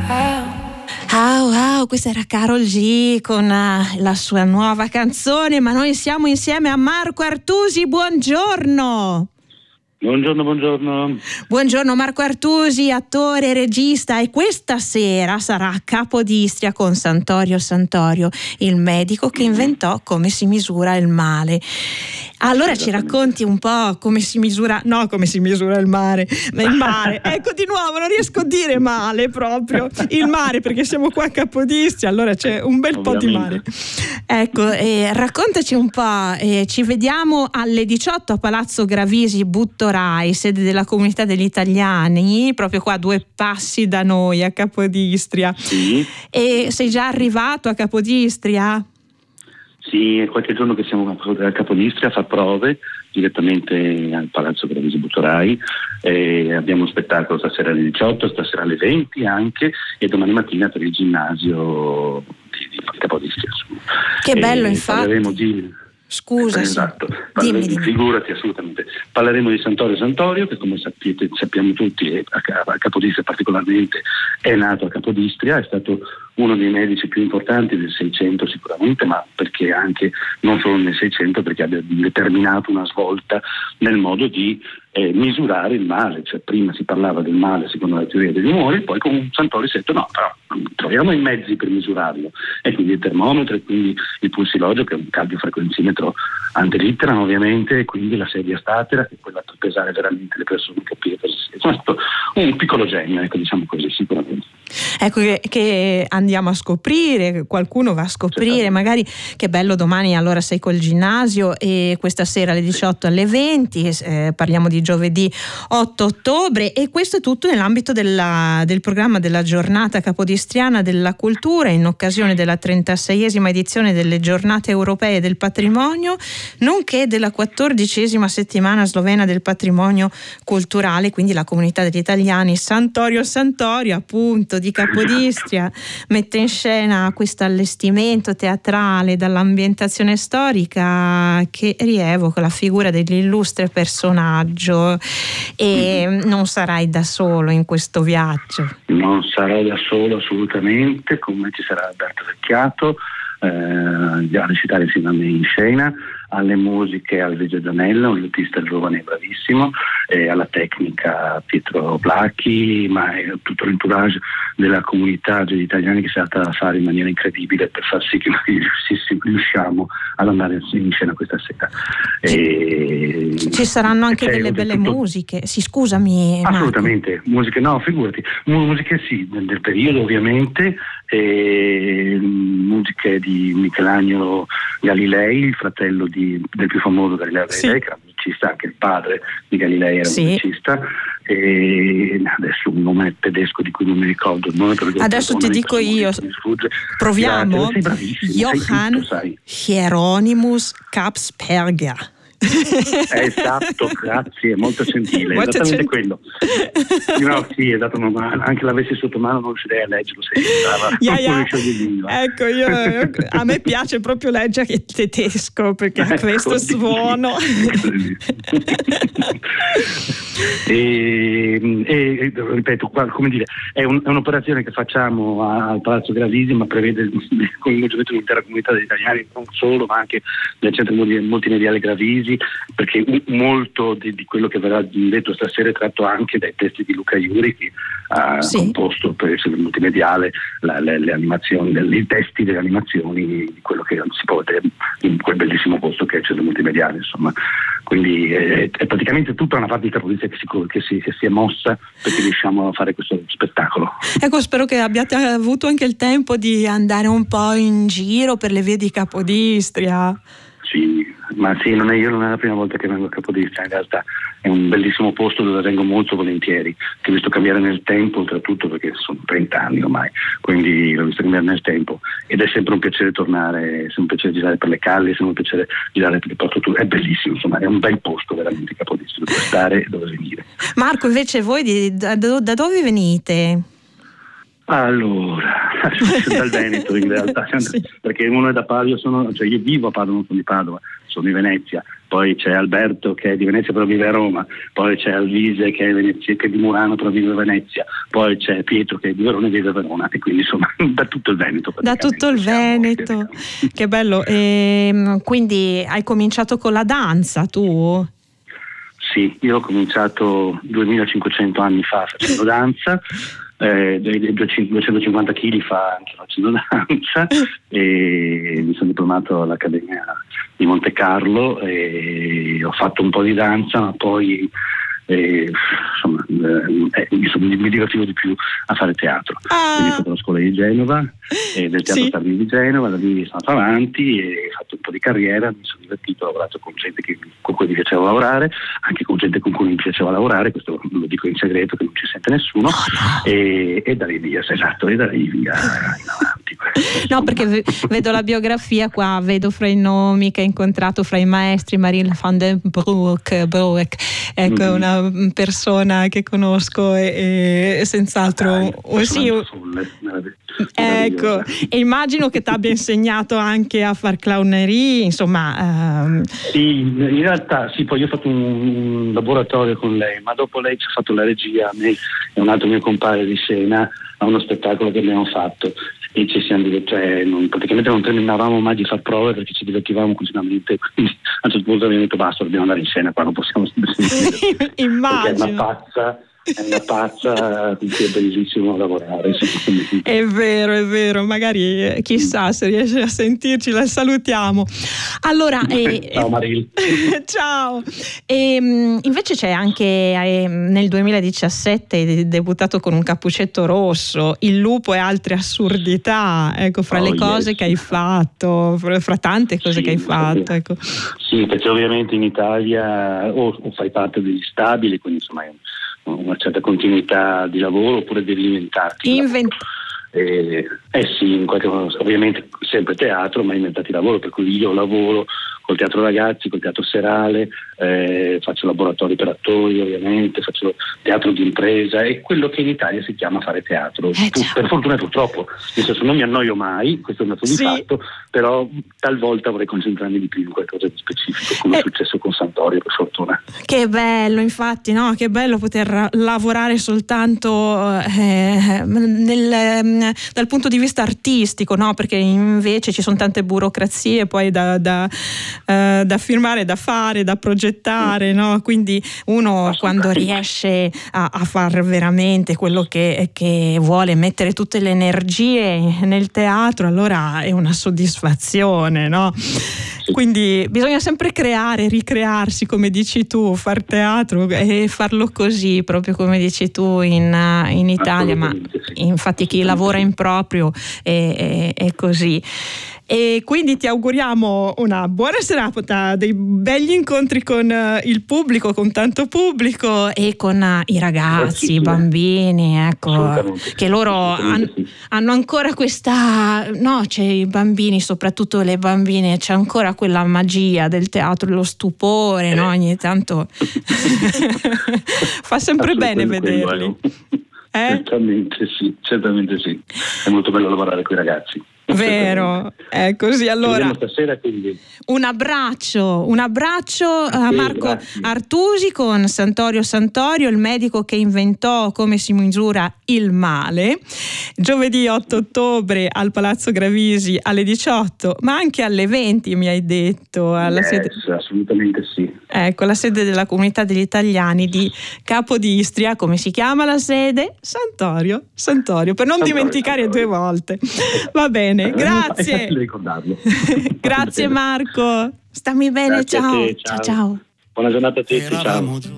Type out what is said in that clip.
Questa era Karol G con la sua nuova canzone, ma noi siamo insieme a Marco Artusi, buongiorno. Buongiorno. Buongiorno Marco Artusi, attore e regista, e questa sera sarà a Capodistria con Santorio Santorio, il medico che inventò come si misura il male. Allora ci racconti un po' come si misura il mare, ecco, di nuovo non riesco a dire male proprio, il mare, perché siamo qua a Capodistria, allora c'è un bel po' di mare. Ecco, raccontaci un po', ci vediamo alle 18 a Palazzo Gravisi Buttorai, sede della Comunità degli Italiani, proprio qua a 2 passi da noi a Capodistria. Sì. E sei già arrivato a Capodistria? Sì, è qualche giorno che siamo a Capodistria a far prove direttamente al Palazzo Gravisi Buttorai. Abbiamo un spettacolo stasera alle 18, stasera alle 20 anche, e domani mattina per il ginnasio di Capodistria. Che bello, infatti. Parleremo di... Scusa, esatto. Dimmi. Figurati, assolutamente. Parleremo di Santorio Santorio, che come sappiamo tutti, a Capodistria particolarmente, è nato a Capodistria, è stato uno dei medici più importanti del Seicento sicuramente, ma perché anche non solo nel Seicento, perché ha determinato una svolta nel modo di misurare il male. Cioè prima si parlava del male secondo la teoria degli umori, poi con Santorio si è detto no, però troviamo i mezzi per misurarlo, e quindi il termometro, e quindi il pulsilogio, che è un cardiofrequenzimetro antelitteram ovviamente, e quindi la sedia statera, che è quella per pesare veramente le persone, capire cosa sia. È stato un piccolo genio, ecco, diciamo così, sicuramente. Ecco che andiamo a scoprire, che qualcuno va a scoprire, certo. Magari che bello, domani allora sei col ginnasio, e questa sera alle 18 alle 20 parliamo di giovedì 8 ottobre, e questo è tutto nell'ambito del programma della giornata capodistriana della cultura in occasione della 36esima edizione delle giornate europee del patrimonio, nonché della 14esima settimana slovena del patrimonio culturale. Quindi la Comunità degli Italiani Santorio Santorio, appunto, di Capodistria mette in scena questo allestimento teatrale dall'ambientazione storica che rievoca la figura dell'illustre personaggio. E non sarai da solo in questo viaggio. Non sarò da solo assolutamente, come ci sarà Alberto Vecchiato a recitare insieme a me in scena, alle musiche Alvegio Gianella, un lutista giovane e bravissimo, alla tecnica Pietro Blacchi, ma tutto l'entourage della comunità degli italiani che si è andata a fare in maniera incredibile per far sì che noi riusciamo ad andare in scena questa sera. Ci saranno anche delle belle musiche. Sì, scusami. Assolutamente, Marco. Musiche no, figurati. Musiche sì, del periodo ovviamente, musiche di Michelangelo Galilei, il fratello del più famoso Galileo Galilei, che era musicista, anche il padre di Galilei era musicista, e adesso un nome tedesco di cui non mi ricordo il nome. Adesso ti dico io, proviamo. Johann Hieronymus Kapsperger. Esatto, grazie, molto gentile, esattamente quello. No, sì, esatto, ma anche l'avessi sotto mano non riuscirei a leggerlo Ecco, a me piace proprio leggere il tedesco perché ha questo suono. E ripeto, come dire, è un'operazione che facciamo al Palazzo Gravisi, ma prevede il coinvolgimento dell'intera comunità degli italiani, non solo, ma anche del centro multimediale Gravisi, perché molto di quello che verrà detto stasera è tratto anche dai testi di Luca Iuri, che ha composto per il centro multimediale le animazioni, i testi delle animazioni di quello che si può vedere in quel bellissimo posto che è il centro multimediale, insomma. Quindi è praticamente tutta una parte di Capodistria che si è mossa perché riusciamo a fare questo spettacolo. Ecco, spero che abbiate avuto anche il tempo di andare un po' in giro per le vie di Capodistria. Sì, ma sì, non è la prima volta che vengo a Capodistria, in realtà è un bellissimo posto dove vengo molto volentieri, che ho visto cambiare nel tempo, oltretutto perché sono 30 anni ormai, quindi l'ho visto cambiare nel tempo, ed è sempre un piacere tornare, è sempre un piacere girare per le calli, è sempre un piacere girare per il Porto Tour, è bellissimo, insomma è un bel posto veramente Capodistria, dove stare e dove venire. Marco, invece voi da dove venite? Allora, dal Veneto in realtà, sì. Perché uno è da Padova, io vivo a Padova, non sono di Padova, sono di Venezia, poi c'è Alberto che è di Venezia però vive a Roma, poi c'è Alvise che è di Murano però vive a Venezia, poi c'è Pietro che è di Verona e vive a Verona, e quindi insomma da tutto il Veneto. Da tutto il Veneto, che bello. Quindi hai cominciato con la danza tu? Sì, io ho cominciato 2500 anni fa facendo danza. 250 kg fa anche facendo danza, e mi sono diplomato all'Accademia di Monte Carlo e ho fatto un po' di danza, ma poi mi divertivo di più a fare teatro. Quindi ho fatto la scuola di Genova, del Teatro Sardi di Genova, da lì sono andato avanti e ho fatto un po' di carriera, mi sono divertito, ho lavorato con gente con cui mi piaceva lavorare, anche con gente con cui mi piaceva lavorare, questo lo dico in segreto che non ci sente nessuno, e da lì via, esatto, e da lì via in avanti. No, perché vedo la biografia qua, vedo fra i nomi che hai incontrato, fra i maestri, Marine van den Broek, ecco, una persona che conosco e senz'altro ecco, e immagino che ti abbia insegnato anche a far clownerie, insomma. Sì, in realtà sì, poi io ho fatto un laboratorio con lei, ma dopo lei ci ha fatto la regia, a me e un altro mio compare di scena, a uno spettacolo che abbiamo fatto, e ci siamo praticamente non terminavamo mai di far prove perché ci divertivamo continuamente, quindi a un certo punto abbiamo detto basta, dobbiamo andare in scena qua, non possiamo sempre immagino. È una pazza con cui è bellissimo lavorare. È vero, magari chissà se riesce a sentirci, la salutiamo. Allora, ciao Maril. Ciao. Invece c'è anche nel 2017 hai debuttato con Un cappuccetto rosso, Il lupo e altre assurdità, ecco, fra le cose che hai fatto, fra tante cose che hai fatto. Ecco. Sì, perché ovviamente in Italia o fai parte degli stabili, quindi insomma una certa continuità di lavoro, oppure devi inventarti. Sì, in qualche modo, ovviamente sempre teatro, ma inventati lavoro, per cui io lavoro col teatro ragazzi, col teatro serale, faccio laboratori per attori, ovviamente, faccio teatro di impresa, è quello che in Italia si chiama fare teatro. Per fortuna e purtroppo, nel senso, non mi annoio mai, questo è un dato di fatto, però talvolta vorrei concentrarmi di più in qualcosa di specifico, come è successo con Santorio, per fortuna. Che bello, infatti, no? Che bello poter lavorare soltanto dal punto di vista artistico, no? Perché invece ci sono tante burocrazie poi da firmare, da fare, da progettare, no? Quindi uno quando riesce a far veramente quello che vuole, mettere tutte le energie nel teatro, allora è una soddisfazione, no? Quindi bisogna sempre creare, ricrearsi, come dici tu, far teatro e farlo così, proprio come dici tu in Italia, ma infatti chi lavora in proprio è così. E quindi ti auguriamo una buona serata, dei begli incontri con il pubblico, con tanto pubblico e con i ragazzi, i bambini, ecco, che loro hanno ancora questa, no, c'è i bambini, soprattutto le bambine, c'è ancora quella magia del teatro, lo stupore, no? Ogni tanto fa sempre bene vederli. Certamente sì, è molto bello lavorare con i ragazzi. Vero, è così. Allora, stasera, quindi. un abbraccio a Marco Artusi con Santorio, il medico che inventò come si misura il male, giovedì 8 ottobre al Palazzo Gravisi alle 18, ma anche alle 20 mi hai detto, alla sede. Assolutamente sì. Ecco, la sede della Comunità degli Italiani di Capodistria. Come si chiama la sede? Santorio, per non dimenticare 2 volte. Va bene, grazie. Grazie Marco, stammi bene, ciao. Buona giornata a tutti, ciao.